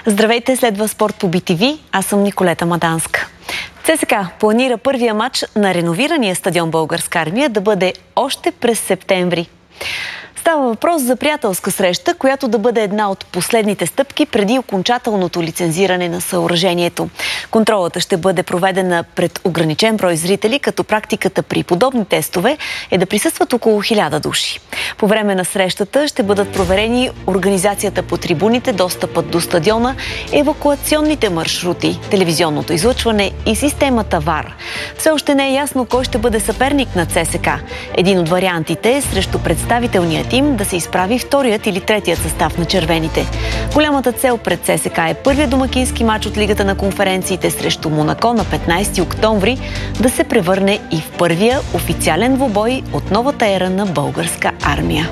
Здравейте, следва спорт по BTV. Аз съм Николета Маданска. ЦСКА планира първия матч на реновирания стадион Българска армия да бъде още през септември. Става въпрос за приятелска среща, която да бъде една от последните стъпки преди окончателното лицензиране на съоръжението. Контролата ще бъде проведена пред ограничен брой зрители, като практиката при подобни тестове е да присъстват около 1000 души. По време на срещата ще бъдат проверени организацията по трибуните, достъпът до стадиона, евакуационните маршрути, телевизионното излъчване и системата ВАР. Все още не е ясно кой ще бъде съперник на ЦСКА. Един от вариантите е срещу представителния тим да се изправи вторият или третият състав на червените. Голямата цел пред ЦСКА е първият домакински матч от Лигата на конференциите срещу Монако на 15 октомври да се превърне и в първия официален двубой от новата ера на Българска армия.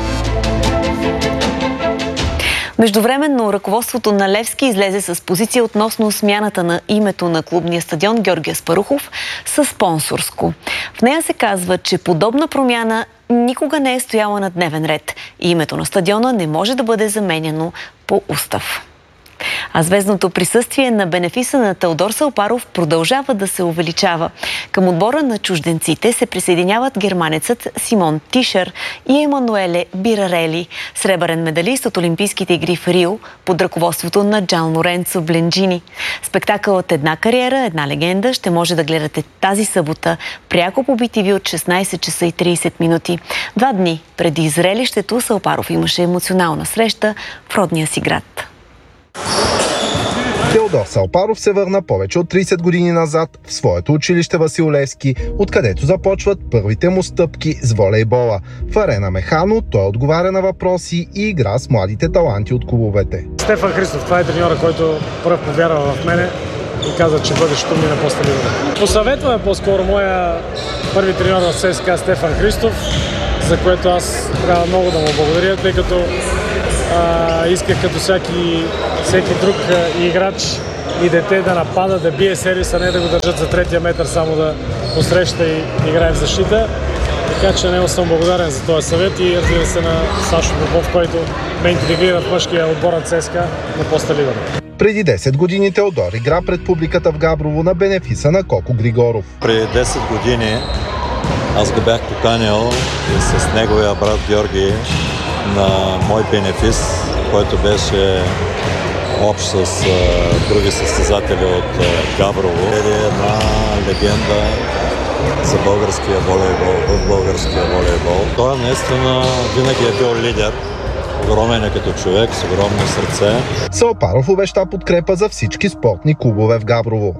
Междувременно ръководството на Левски излезе с позиция относно смяната на името на клубния стадион Георги Аспарухов със спонсорско. В нея се казва, че подобна промяна никога не е стояла на дневен ред и името на стадиона не може да бъде заменяно по устав. А звездното присъствие на бенефиса на Теодор Салпаров продължава да се увеличава. Към отбора на чужденците се присъединяват германецът Симон Тишер и Емануеле Бирарели, сребърен медалист от Олимпийските игри в Рио под ръководството на Джан Лоренцо Бленджини. Спектакълът "Една кариера, една легенда" ще може да гледате тази събота пряко по BTV от 16 часа и 30 минути. 2 дни преди зрелището Салпаров имаше емоционална среща в родния си град. Теодор Салпаров се върна повече от 30 години назад в своето училище Васил Левски, откъдето започват първите му стъпки с волейбола. В Арена Механо той отговаря на въпроси и игра с младите таланти от клубовете. Стефан Христов, това е треньора, който първ повярва в мене и каза, че бъдещето ми на по-стабилно. Посъветваме по-скоро моя първи треньор в ЦСКА Стефан Христов, за което аз трябва много да му благодаря, тъй като исках като всеки друг играч и дете да напада, да бие сервиса, не да го държат за третия метър, само да посреща и играе в защита. Така че него съм благодарен за този съвет и разбира се на Сашо Попов, който ме интегрира в мъжкия отбор на ЦСКА на поста лидер. Преди 10 години Теодор игра пред публиката в Габрово на бенефиса на Коко Григоров. Преди 10 години аз го бях поканил и с неговия брат Георги на мой бенефис, който беше общ с други състезатели от Габрово. Е една легенда за българския волейбол, в българския волейбол. Той наистина винаги е бил лидер. Огромен е като човек, с огромно сърце. Салпаров обеща подкрепа за всички спортни клубове в Габрово.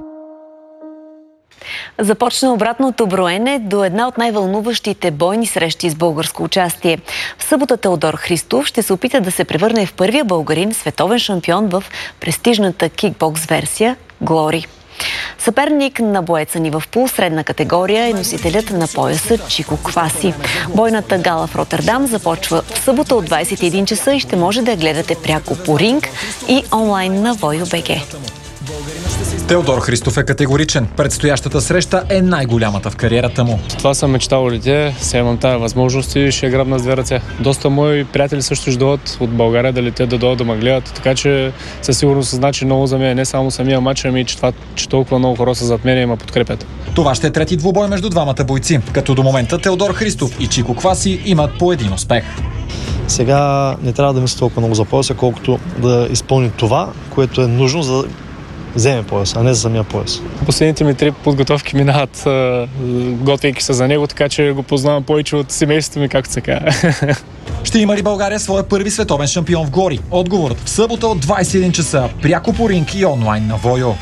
Започна обратното броене до една от най-вълнуващите бойни срещи с българско участие. В събота Теодор Христов ще се опита да се превърне в първия българин световен шампион в престижната кикбокс версия Глори. Съперник на боеца ни в пул средна категория е носителят на пояса Чико Кваси. Бойната гала в Роттердам започва в събота от 21 часа и ще може да я гледате пряко по Ринг и онлайн на Voyo.bg. Теодор Христов е категоричен. Предстоящата среща е най-голямата в кариерата му. Това съм мечтал лете, сега имам тази възможност и ще грабна с две ръце. Доста мои приятели също ще дойдат от България да летят, да дойдат да ме гледат, така че със сигурност значи много за мен, не само самия матч, ами че толкова много хора са зад мен и ме подкрепят. Това ще е трети двубой между двамата бойци, като до момента Теодор Христов и Чико Кваси имат по един успех. Сега не трябва да мисля толкова много за пояса, колкото да изпълни това, което е нужно за вземе пояс, а не за самия пояс. Последните ми 3 подготовки минават готвейки се за него, така че го познавам повече от семейството ми, както се казва. Ще има ли България своя първи световен шампион в Гори? Отговорът в събота от 21 часа, пряко по Ринг и онлайн на Voyo.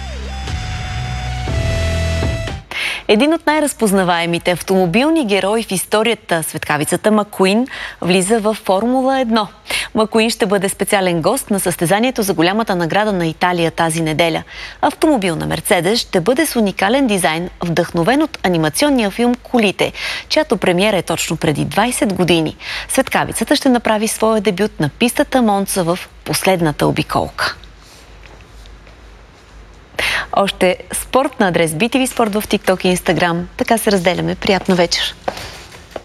Един от най-разпознаваемите автомобилни герои в историята, светкавицата Макуин, влиза в Формула 1. Макуин ще бъде специален гост на състезанието за голямата награда на Италия тази неделя. Автомобил на Мерцедес ще бъде с уникален дизайн, вдъхновен от анимационния филм "Колите", чиято премиера е точно преди 20 години. Светкавицата ще направи своя дебют на пистата Монца в последната обиколка. Още спорт на адрес BTV Спорт в TikTok и Instagram. Така се разделяме. Приятна вечер!